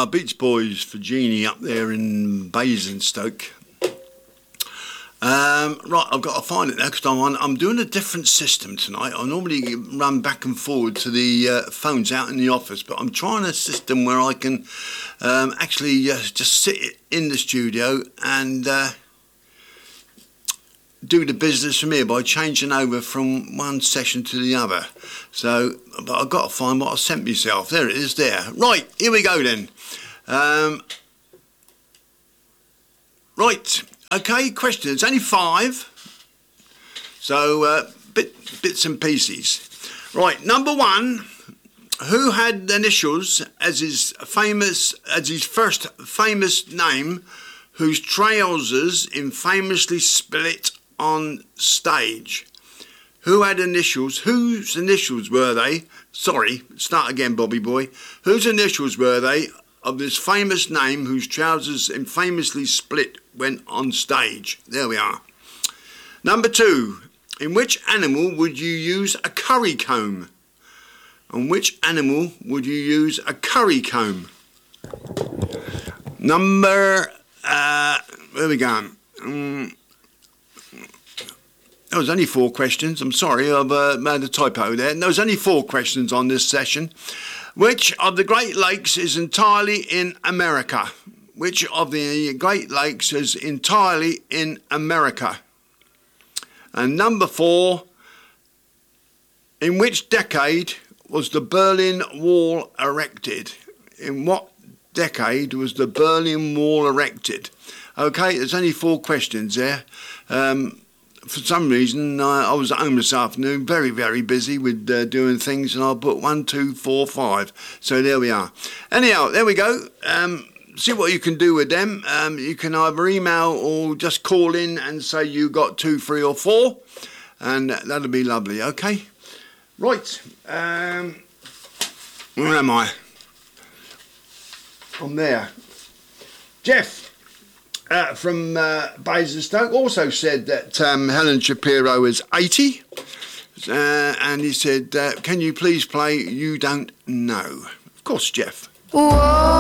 Beach Boys for Jeannie up there in Basingstoke. Right, I've got to find it now because I'm doing a different system tonight. I normally run back and forward to the phones out in the office, but I'm trying a system where I can actually just sit in the studio and do the business from here by changing over from one session to the other. So, but I've got to find what I sent myself. There it is there. Right, here we go then. Right, okay, questions. Only 5. So, bits and pieces. Right, number 1. Who had initials as his first famous name, whose trousers infamously split on stage? Who had initials? Whose initials were they? Sorry, start again, Bobby boy. Whose initials were they of this famous name whose trousers infamously split when on stage? There we are. Number 2. In which animal would you use a curry comb? On which animal would you use a curry comb? Number... where we going? There was only 4 questions. I'm sorry, I've made a typo there. There was only 4 questions on this session. Which of the Great Lakes is entirely in America? Which of the Great Lakes is entirely in America? And number 4, in which decade was the Berlin Wall erected? In what decade was the Berlin Wall erected? Okay, there's only 4 questions there. For some reason, I was at home this afternoon, very, very busy with doing things, and I put 1, 2, 4, 5. So there we are. Anyhow, there we go. See what you can do with them. You can either email or just call in and say you got 2, 3 or 4, and that'll be lovely, okay? Right. Where am I? I'm there. Jeff from Basingstoke also said that Helen Shapiro is 80, and he said, can you please play You Don't Know? Of course, Jeff. Whoa.